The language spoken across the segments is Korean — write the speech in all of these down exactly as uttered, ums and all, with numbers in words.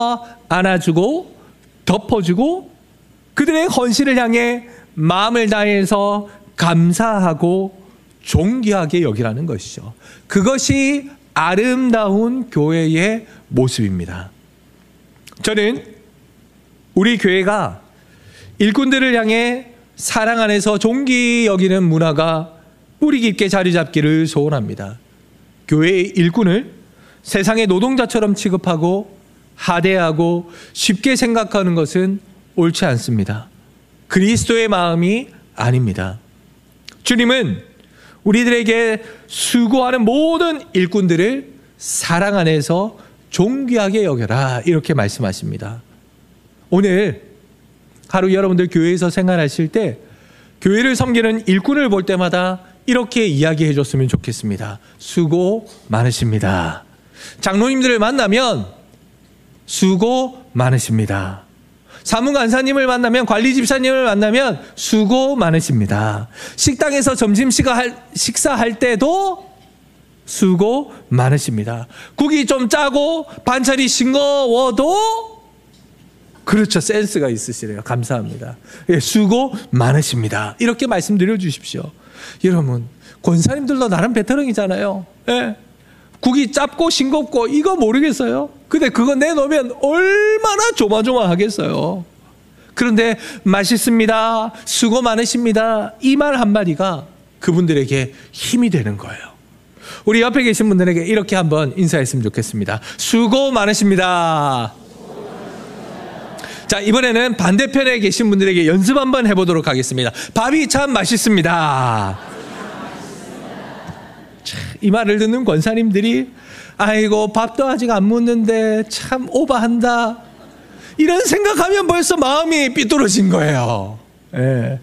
안아주고 덮어주고 그들의 헌신을 향해 마음을 다해서 감사하고 존귀하게 여기라는 것이죠. 그것이 아름다운 교회의 모습입니다. 저는 우리 교회가 일꾼들을 향해 사랑 안에서 존귀 여기는 문화가 뿌리 깊게 자리 잡기를 소원합니다. 교회의 일꾼을 세상의 노동자처럼 취급하고 하대하고 쉽게 생각하는 것은 옳지 않습니다. 그리스도의 마음이 아닙니다. 주님은 우리들에게 수고하는 모든 일꾼들을 사랑 안에서 존귀하게 여겨라 이렇게 말씀하십니다. 오늘 하루 여러분들 교회에서 생활하실 때 교회를 섬기는 일꾼을 볼 때마다 이렇게 이야기해 줬으면 좋겠습니다. 수고 많으십니다. 장로님들을 만나면 수고 많으십니다. 사무간사님을 만나면, 관리 집사님을 만나면 수고 많으십니다. 식당에서 점심 식사할 때도 수고 많으십니다. 국이 좀 짜고 반찬이 싱거워도 그렇죠, 센스가 있으시래요. 감사합니다. 예, 수고 많으십니다. 이렇게 말씀드려 주십시오. 여러분, 권사님들도 나름 베테랑이잖아요. 예. 국이 짭고 싱겁고 이거 모르겠어요. 근데 그거 내놓으면 얼마나 조마조마하겠어요. 그런데 맛있습니다, 수고 많으십니다, 이 말 한마디가 그분들에게 힘이 되는 거예요. 우리 옆에 계신 분들에게 이렇게 한번 인사했으면 좋겠습니다. 수고 많으십니다. 자, 이번에는 반대편에 계신 분들에게 연습 한번 해보도록 하겠습니다. 밥이 참 맛있습니다. 참, 이 말을 듣는 권사님들이 아이고 밥도 아직 안 묻는데 참 오버한다 이런 생각하면 벌써 마음이 삐뚤어진 거예요. 예.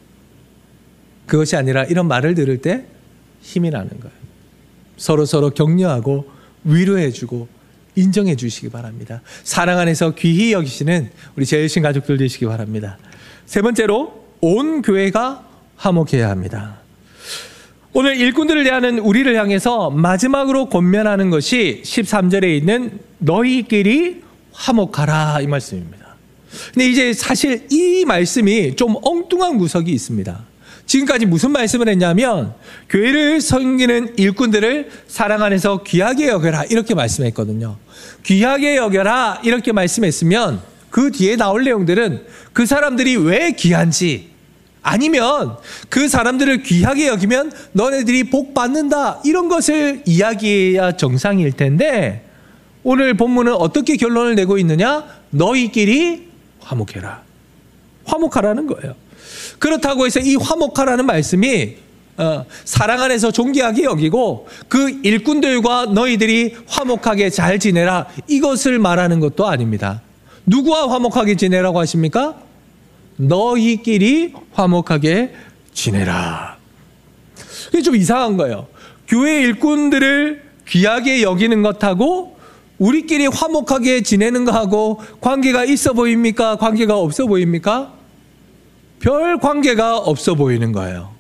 그것이 아니라 이런 말을 들을 때 힘이 나는 거예요. 서로 서로 격려하고 위로해주고 인정해 주시기 바랍니다. 사랑 안에서 귀히 여기시는 우리 제일신 가족들 되시기 바랍니다. 세 번째로 온 교회가 화목해야 합니다. 오늘 일꾼들을 대하는 우리를 향해서 마지막으로 권면하는 것이 십삼 절에 있는 너희끼리 화목하라 이 말씀입니다. 근데 이제 사실 이 말씀이 좀 엉뚱한 구석이 있습니다. 지금까지 무슨 말씀을 했냐면 교회를 섬기는 일꾼들을 사랑 안에서 귀하게 여겨라 이렇게 말씀했거든요. 귀하게 여겨라 이렇게 말씀했으면 그 뒤에 나올 내용들은 그 사람들이 왜 귀한지, 아니면 그 사람들을 귀하게 여기면 너네들이 복 받는다 이런 것을 이야기해야 정상일 텐데 오늘 본문은 어떻게 결론을 내고 있느냐? 너희끼리 화목해라. 화목하라는 거예요. 그렇다고 해서 이 화목하라는 말씀이 어, 사랑 안에서 존귀하게 여기고 그 일꾼들과 너희들이 화목하게 잘 지내라 이것을 말하는 것도 아닙니다. 누구와 화목하게 지내라고 하십니까? 너희끼리 화목하게 지내라. 그게 좀 이상한 거예요. 교회 일꾼들을 귀하게 여기는 것하고 우리끼리 화목하게 지내는 것하고 관계가 있어 보입니까? 관계가 없어 보입니까? 별 관계가 없어 보이는 거예요.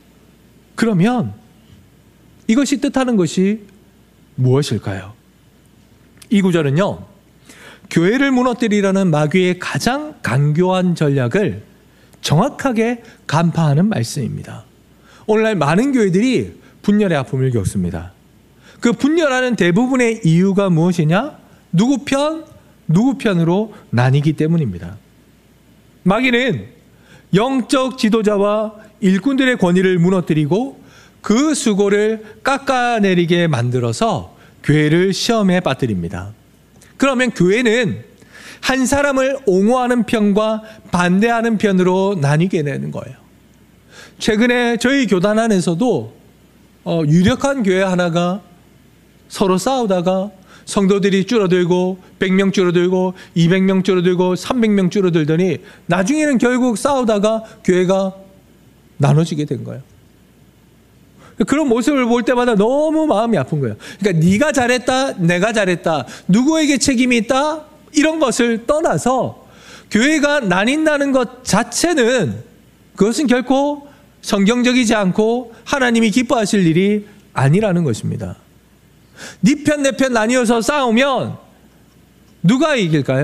그러면 이것이 뜻하는 것이 무엇일까요? 이 구절은요, 교회를 무너뜨리려는 마귀의 가장 간교한 전략을 정확하게 간파하는 말씀입니다. 오늘날 많은 교회들이 분열의 아픔을 겪습니다. 그 분열하는 대부분의 이유가 무엇이냐? 누구 편, 누구 편으로 나뉘기 때문입니다. 마귀는 영적 지도자와 일꾼들의 권위를 무너뜨리고 그 수고를 깎아내리게 만들어서 교회를 시험에 빠뜨립니다. 그러면 교회는 한 사람을 옹호하는 편과 반대하는 편으로 나뉘게 되는 거예요. 최근에 저희 교단 안에서도 어, 유력한 교회 하나가 서로 싸우다가 성도들이 줄어들고 백 명 줄어들고 이백 명 줄어들고 삼백 명 줄어들더니 나중에는 결국 싸우다가 교회가 나눠지게 된 거예요. 그런 모습을 볼 때마다 너무 마음이 아픈 거예요. 그러니까 네가 잘했다, 내가 잘했다, 누구에게 책임이 있다 이런 것을 떠나서 교회가 나뉜다는 것 자체는 그것은 결코 성경적이지 않고 하나님이 기뻐하실 일이 아니라는 것입니다. 네 편 내 편 나뉘어서 싸우면 누가 이길까요?